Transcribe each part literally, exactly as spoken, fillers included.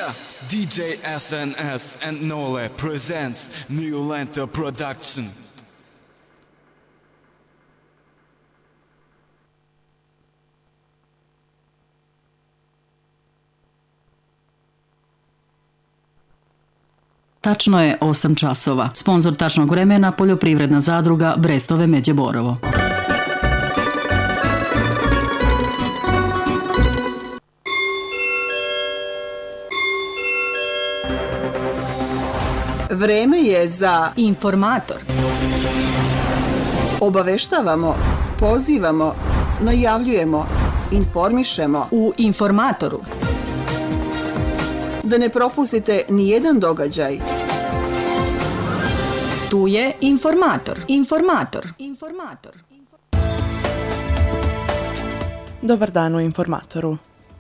D J S N S and Nole presents New Lantern Production. Tačno je osam časova. Sponzor tačnog vremena poljoprivredna zadruga Brestove Međe Borovo. Vreme je za informator. Obaveštavamo, pozivamo, najavljujemo, informišemo U informatoru. da ne propustite ni jedan događaj. Tu je informator. Informator. Informator. Dobar dan u informatoru.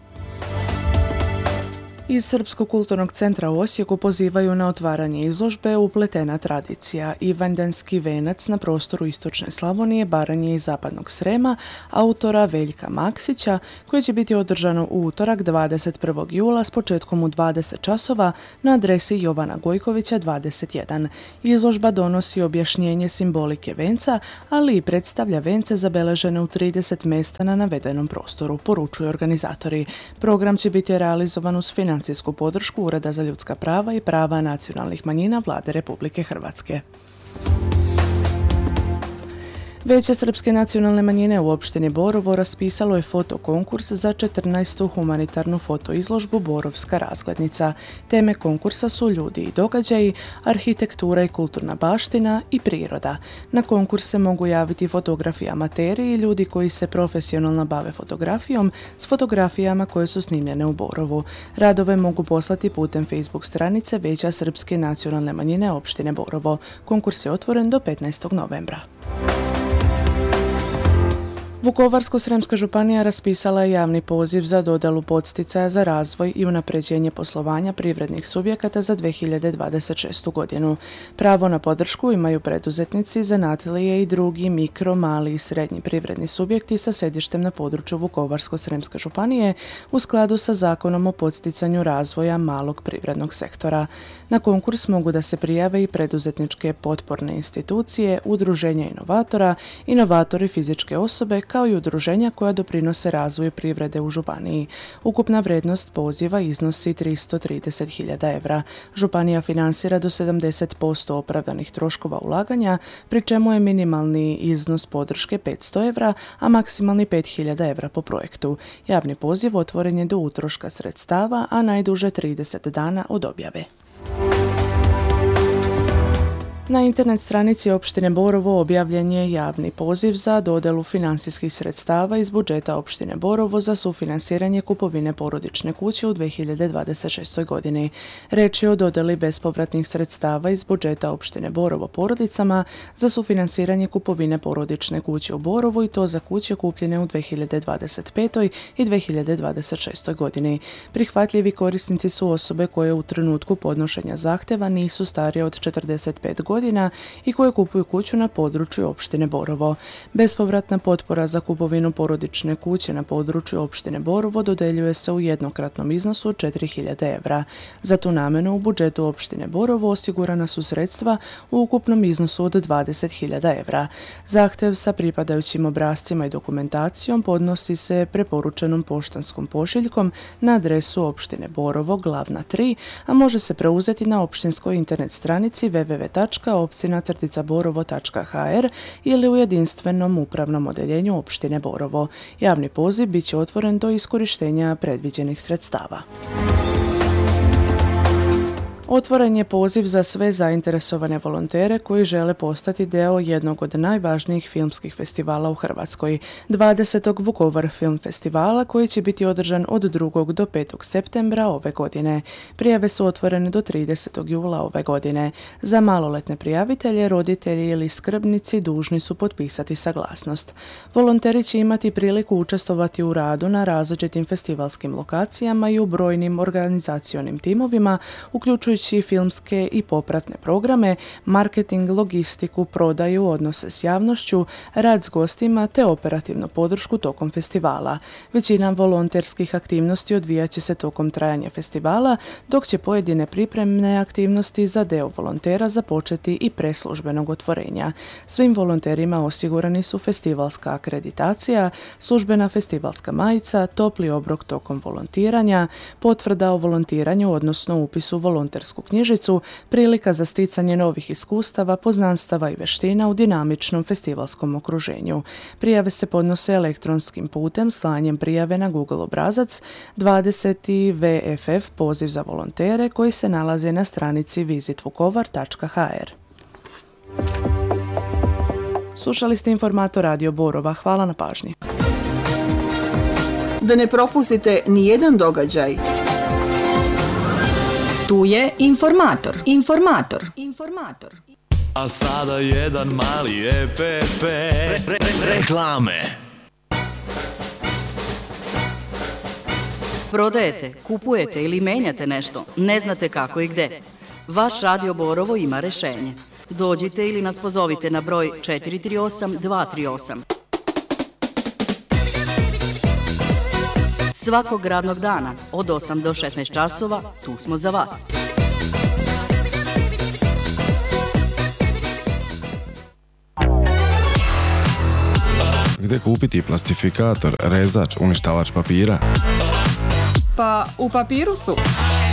Iz Srpskog kulturnog centra u Osijeku pozivaju na otvaranje izložbe Upletena tradicija i vanjdanski venac na prostoru istočne Slavonije, Baranje i zapadnog Srema, autora Veljka Maksića, koje će biti održano u utorak dvadeset prvog jula s početkom u dvadeset časova na adresi Jovana Gojkovića dvadeset jedan. Izložba donosi objašnjenje simbolike venca, ali i predstavlja vence zabeležene u trideset mjesta na navedenom prostoru, poručuju organizatori. Program će biti realizovan uz financijsku podršku Ureda za ljudska prava i prava nacionalnih manjina Vlade Republike Hrvatske. Vijeće Srpske nacionalne manjine u opštini Borovo raspisalo je fotokonkurs za četrnaestu humanitarnu fotoizložbu Borovska razglednica. Teme konkursa su ljudi i događaji, arhitektura i kulturna baština i priroda. Na konkurs se mogu javiti fotografi amateri i ljudi koji se profesionalno bave fotografijom s fotografijama koje su snimljene u Borovu. Radove mogu poslati putem Facebook stranice Vijeća Srpske nacionalne manjine opštine Borovo. Konkurs je otvoren do petnaestog novembra. Vukovarsko-srijemska županija raspisala je javni poziv za dodjelu podsticaja za razvoj i unapređenje poslovanja privrednih subjekata za dvije hiljade dvadeset šestu. godinu. Pravo na podršku imaju preduzetnici, zanatlije i drugi mikro, mali i srednji privredni subjekti sa sedištem na području Vukovarsko-srijemske županije u skladu sa Zakonom o podsticanju razvoja malog privrednog sektora. Na konkurs mogu da se prijave i preduzetničke potporne institucije, udruženja inovatora, inovatori fizičke osobe, kao i udruženja koja doprinose razvoju privrede u županiji. Ukupna vrijednost poziva iznosi tristo trideset hiljada evra. Županija finansira do sedamdeset posto opravdanih troškova ulaganja, pri čemu je minimalni iznos podrške petsto evra, a maksimalni pet hiljada evra po projektu. Javni poziv otvoren je do utroška sredstava, a najduže trideset dana od objave. Na internet stranici opštine Borovo objavljen je javni poziv za dodjelu financijskih sredstava iz budžeta opštine Borovo za sufinansiranje kupovine porodične kuće u dvije hiljade dvadeset šestoj. godini. Reč je o dodjeli bespovratnih sredstava iz budžeta opštine Borovo porodicama za sufinansiranje kupovine porodične kuće u Borovu i to za kuće kupljene u dvije hiljade dvadeset petoj. i dvije hiljade dvadeset šestoj. godini. Prihvatljivi korisnici su osobe koje u trenutku podnošenja zahtjeva nisu starije od četrdeset pet godina godina i koje kupuju kuću na području opštine Borovo. Bespovratna potpora za kupovinu porodične kuće na području opštine Borovo dodeljuje se u jednokratnom iznosu od četiri hiljade evra. Za tu namjenu u budžetu opštine Borovo osigurana su sredstva u ukupnom iznosu od dvadeset hiljada evra. Zahtjev sa pripadajućim obrascima i dokumentacijom podnosi se preporučenom poštanskom pošiljkom na adresu opštine Borovo, glavna tri, a može se preuzeti na opštinskoj internet stranici w w w tačka općina crtica borovo tačka h r ili u jedinstvenom upravnom odeljenju opštine Borovo. Javni poziv bit će otvoren do iskorištenja predviđenih sredstava. Otvoren je poziv za sve zainteresovane volontere koji žele postati deo jednog od najvažnijih filmskih festivala u Hrvatskoj, dvadesetog Vukovar Film Festivala, koji će biti održan od drugog do petog septembra ove godine. Prijave su otvorene do tridesetog jula ove godine. Za maloletne prijavitelje, roditelji ili skrbnici dužni su potpisati saglasnost. Volonteri će imati priliku učestvovati u radu na različitim festivalskim lokacijama i u brojnim organizacionim timovima, uključujući uključujući filmske i popratne programe, marketing, logistiku, prodaju, odnose s javnošću, rad s gostima te operativnu podršku tokom festivala. Većina volonterskih aktivnosti odvijat će se tokom trajanja festivala, dok će pojedine pripremne aktivnosti za deo volontera započeti i pre službenog otvorenja. Svim volonterima osigurani su festivalska akreditacija, službena festivalska majica, topli obrok tokom volontiranja, potvrda o volontiranju odnosno upis u volontersku knjižicu, prilika za sticanje novih iskustava, poznanstava i veština u dinamičnom festivalskom okruženju. Prijave se podnose elektronskim putem slanjem prijave na Google obrazac dvadeset V F F poziv za volontere koji se nalazi na stranici visit vukovar tačka h r. Slušali ste informator Radio Borova. Hvala na pažnji. Da ne propustite ni jedan događaj. Tu je informator. Informator. Informator. A sada jedan mali E P P. Re, re, re, reklame. Prodajete, kupujete ili menjate nešto, ne znate kako i gde. Vaš Radio Borovo ima rešenje. Dođite ili nas pozovite na broj četiri tri osam dva tri osam. Svakog radnog dana od osam do šesnaest časova tu smo za vas. Gde kupiti plastifikator, rezač, uništavač papira? Pa u Papirusu.